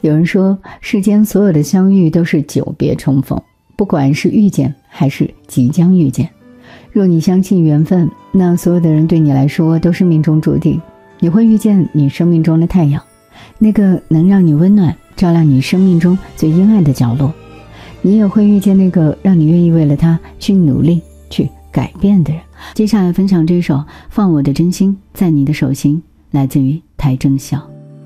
有人说，世间所有的相遇都是久别重逢，不管是遇见还是即将遇见。若你相信缘分，那所有的人对你来说都是命中注定。你会遇见你生命中的太阳，那个能让你温暖，照亮你生命中最阴暗的角落。你也会遇见那个让你愿意为了他去努力去改变的人。接下来分享这首《放我的真心在你的手心》，来自于邰正宵。